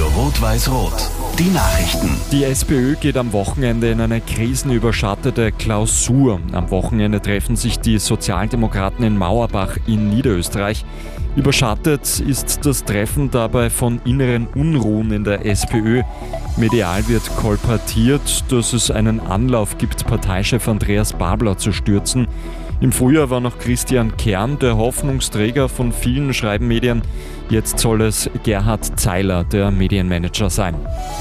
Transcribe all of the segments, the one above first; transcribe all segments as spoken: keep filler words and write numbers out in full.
Rot-Weiß-Rot. Die Nachrichten. Die SPÖ geht am Wochenende in eine krisenüberschattete Klausur. Am Wochenende treffen sich die Sozialdemokraten in Mauerbach in Niederösterreich. Überschattet ist das Treffen dabei von inneren Unruhen in der SPÖ. Medial wird kolportiert, dass es einen Anlauf gibt, Parteichef Andreas Babler zu stürzen. Im Frühjahr war noch Christian Kern der Hoffnungsträger von vielen, schreiben Medien. Jetzt soll es Gerhard Zeiler, der Medienmanager, sein.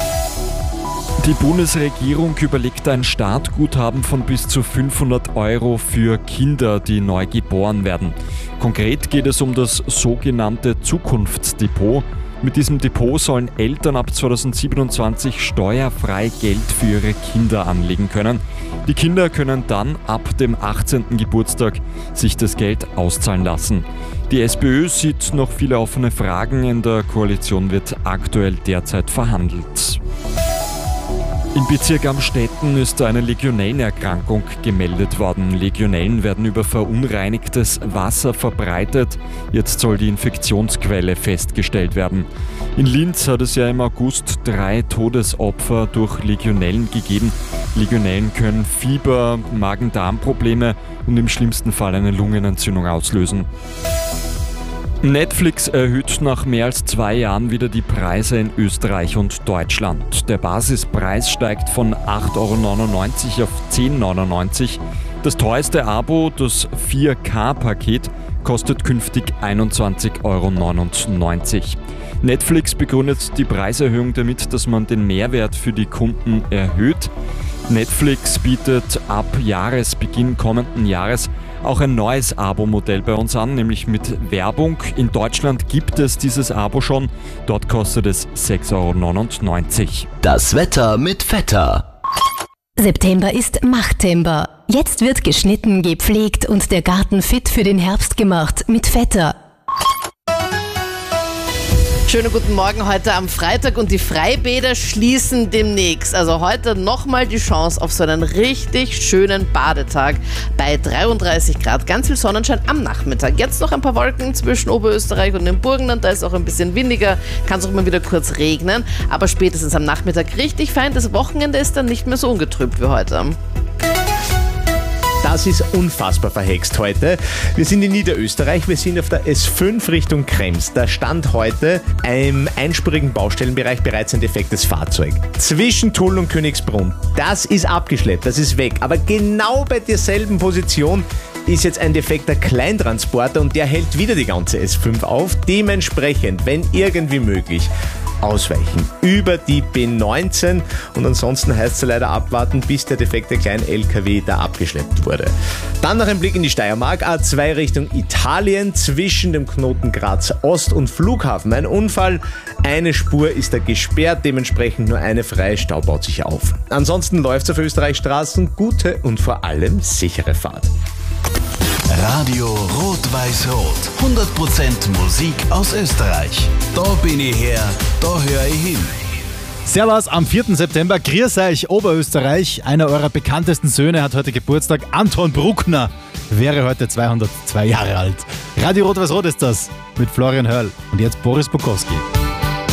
Die Bundesregierung überlegt ein Startguthaben von bis zu fünfhundert Euro für Kinder, die neu geboren werden. Konkret geht es um das sogenannte Zukunftsdepot. Mit diesem Depot sollen Eltern ab zweitausendsiebenundzwanzig steuerfrei Geld für ihre Kinder anlegen können. Die Kinder können dann ab dem achtzehnten Geburtstag sich das Geld auszahlen lassen. Die SPÖ sieht noch viele offene Fragen. In der Koalition wird aktuell derzeit verhandelt. Im Bezirk Amstetten ist eine Legionellenerkrankung gemeldet worden. Legionellen werden über verunreinigtes Wasser verbreitet. Jetzt soll die Infektionsquelle festgestellt werden. In Linz hat es ja im August drei Todesopfer durch Legionellen gegeben. Legionellen können Fieber, Magen-Darm-Probleme und im schlimmsten Fall eine Lungenentzündung auslösen. Netflix erhöht nach mehr als zwei Jahren wieder die Preise in Österreich und Deutschland. Der Basispreis steigt von acht Euro neunundneunzig auf zehn Euro neunundneunzig. Das teuerste Abo, das vier K-Paket, kostet künftig einundzwanzig Euro neunundneunzig. Netflix begründet die Preiserhöhung damit, dass man den Mehrwert für die Kunden erhöht. Netflix bietet ab Jahresbeginn kommenden Jahres auch ein neues Abo-Modell bei uns an, nämlich mit Werbung. In Deutschland gibt es dieses Abo schon. Dort kostet es sechs Euro neunundneunzig. Das Wetter mit Vetter. September ist Machttember. Jetzt wird geschnitten, gepflegt und der Garten fit für den Herbst gemacht mit Vetter. Schönen guten Morgen heute am Freitag und die Freibäder schließen demnächst. Also heute nochmal die Chance auf so einen richtig schönen Badetag bei dreiunddreißig Grad. Ganz viel Sonnenschein am Nachmittag. Jetzt noch ein paar Wolken zwischen Oberösterreich und dem Burgenland. Da ist auch ein bisschen windiger, kann es auch mal wieder kurz regnen. Aber spätestens am Nachmittag richtig fein. Das Wochenende ist dann nicht mehr so ungetrübt wie heute. Das ist unfassbar verhext heute. Wir sind in Niederösterreich, wir sind auf der S fünf Richtung Krems. Da stand heute im einspurigen Baustellenbereich bereits ein defektes Fahrzeug. Zwischen Tull und Königsbrunn. Das ist abgeschleppt, das ist weg. Aber genau bei derselben Position ist jetzt ein defekter Kleintransporter und der hält wieder die ganze S fünf auf. Dementsprechend, wenn irgendwie möglich, ausweichen über die B neunzehn und ansonsten heißt es leider abwarten, bis der defekte Klein-L K W da abgeschleppt wurde. Dann noch ein Blick in die Steiermark, A zwei Richtung Italien, zwischen dem Knoten Graz Ost und Flughafen. Ein Unfall, eine Spur ist da gesperrt, dementsprechend nur eine freie, Stau baut sich auf. Ansonsten läuft es auf Österreichstraßen, gute und vor allem sichere Fahrt. Radio Rot-Weiß-Rot. hundert Prozent Musik aus Österreich. Da bin ich her, da höre ich hin. Servus, am vierten September, grüß euch, Oberösterreich. Einer eurer bekanntesten Söhne hat heute Geburtstag. Anton Bruckner wäre heute zweihundertzwei Jahre alt. Radio Rot-Weiß-Rot ist das mit Florian Hörl. Und jetzt Boris Bukowski.